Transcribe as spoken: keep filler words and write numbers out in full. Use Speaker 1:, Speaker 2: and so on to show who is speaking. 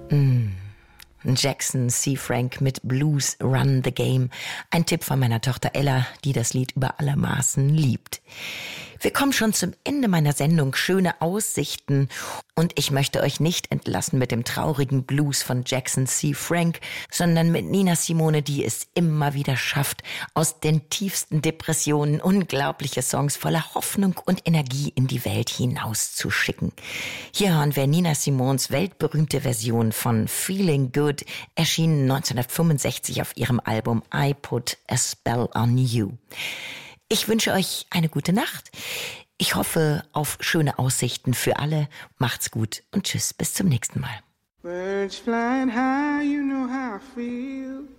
Speaker 1: Jackson C. Frank mit Blues Run the Game. Ein Tipp von meiner Tochter Ella, die das Lied über alle Maßen liebt. Wir kommen schon zum Ende meiner Sendung Schöne Aussichten und ich möchte euch nicht entlassen mit dem traurigen Blues von Jackson C. Frank, sondern mit Nina Simone, die es immer wieder schafft, aus den tiefsten Depressionen unglaubliche Songs voller Hoffnung und Energie in die Welt hinauszuschicken. Hier hören wir Nina Simones weltberühmte Version von Feeling Good, erschienen neunzehnhundertfünfundsechzig auf ihrem Album I Put a Spell on You. Ich wünsche euch eine gute Nacht. Ich hoffe auf schöne Aussichten für alle. Macht's gut und tschüss, bis zum nächsten Mal.
Speaker 2: Birds flying high, you know how I feel.